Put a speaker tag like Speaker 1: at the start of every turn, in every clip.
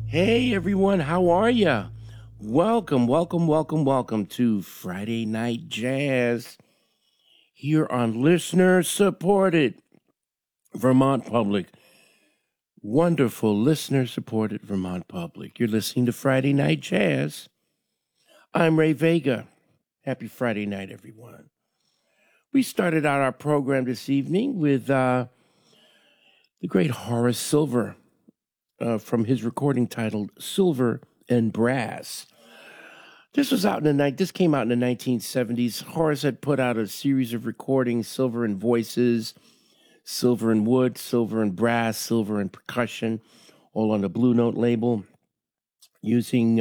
Speaker 1: Hey everyone, how are ya? Welcome to Friday Night Jazz here on listener supported Vermont Public. Wonderful listener supported Vermont Public. You're listening to Friday Night Jazz. I'm Ray Vega. Happy Friday night, everyone. We started out our program this evening with the great Horace Silver from his recording titled Silver and Brass. This was out in the night. This came out in the 1970s. Horace had put out a series of recordings: Silver and Voices, Silver and Wood, Silver and Brass, Silver and Percussion, all on the Blue Note label, using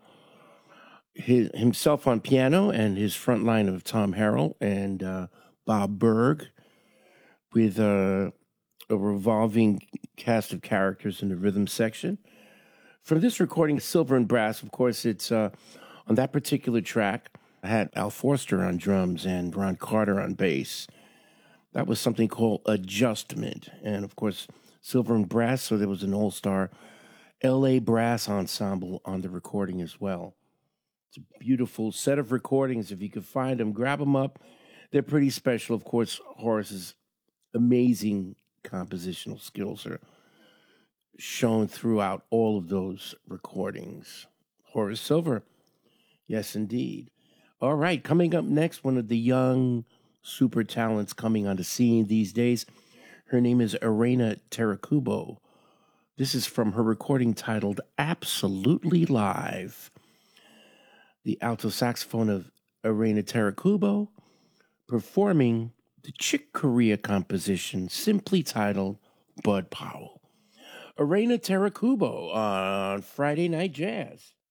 Speaker 1: himself on piano and his front line of Tom Harrell and Bob Berg, with a revolving cast of characters in the rhythm section. For this recording, Silver and Brass, of course, it's on that particular track, I had Al Forster on drums and Ron Carter on bass. That was something called Adjustment. And of course, Silver and Brass, so there was an all-star LA Brass Ensemble on the recording as well. It's a beautiful set of recordings. If you could find them, grab them up. They're pretty special. Of course, Horace's amazing compositional skills are shown throughout all of those recordings. Horace Silver. Yes, indeed. All right, coming up next, one of the young super talents coming on the scene these days. Her name is Irena Tarakubo. This is from her recording titled Absolutely Live. The alto saxophone of Irena Tarakubo performing the Chick Corea composition simply titled Bud Powell. Irena Tarakubo on Friday Night Jazz.